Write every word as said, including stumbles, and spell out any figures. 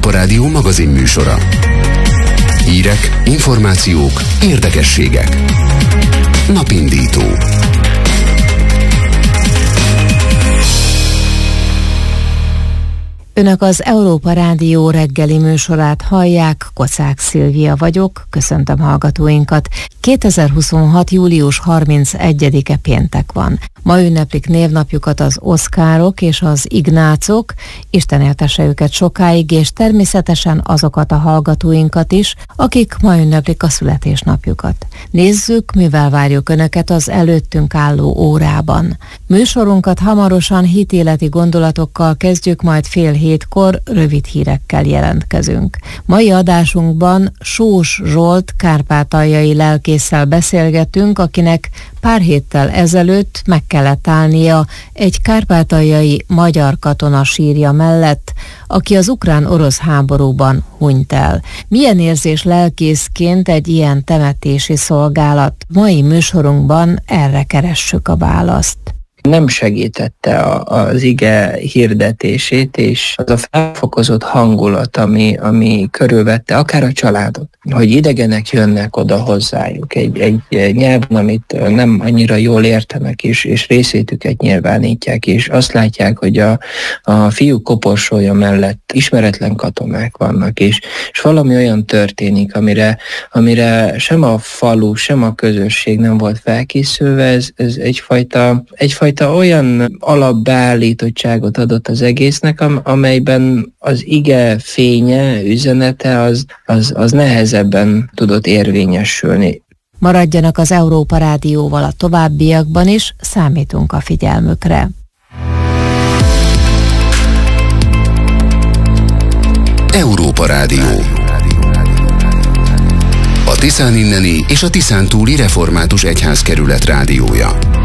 Európa Rádió magazin műsora. Hírek, információk, érdekességek. Napindító. Önök az Európa Rádió reggeli műsorát hallják, Kocák Szilvia vagyok, köszöntöm hallgatóinkat. kétezer-huszonhat. július harmincegyedike péntek van. Ma ünneplik névnapjukat az Oszkárok és az Ignácok, Isten éltesse őket sokáig, és természetesen azokat a hallgatóinkat is, akik ma ünneplik a születésnapjukat. Nézzük, mivel várjuk Önöket az előttünk álló órában. Műsorunkat hamarosan hitéleti gondolatokkal kezdjük, majd fél hétkor rövid hírekkel jelentkezünk. Mai adásunkban Sós Zsolt kárpátaljai lelkésszel beszélgetünk, akinek pár héttel ezelőtt meg kellett állnia egy kárpátaljai magyar katona sírja mellett, aki az ukrán-orosz háborúban hunyt el. Milyen érzés lelkészként egy ilyen temetési szolgálat? Mai műsorunkban erre keressük a választ. Nem segítette a, az ige hirdetését, és az a felfokozott hangulat, ami, ami körülvette akár a családot, hogy idegenek jönnek oda hozzájuk egy, egy nyelven, amit nem annyira jól értenek, és, és részvétüket nyilvánítják, és azt látják, hogy a, a fiú koporsója mellett ismeretlen katonák vannak, és, és valami olyan történik, amire, amire sem a falu, sem a közösség nem volt felkészülve, ez, ez egyfajta, egyfajta olyan alapbeállítottságot adott az egésznek, amelyben az ige fénye, üzenete az, az, az nehezebben tudott érvényesülni. Maradjanak az Európa Rádióval a továbbiakban is, számítunk a figyelmükre. Európa Rádió. A Tiszán inneni és a Tiszán túli református egyházkerület rádiója.